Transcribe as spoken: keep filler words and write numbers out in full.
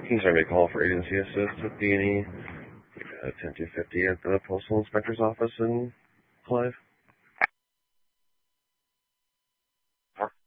Kings Army call for agency assist with D and E. ten two fifty at the Postal Inspector's office in Clive.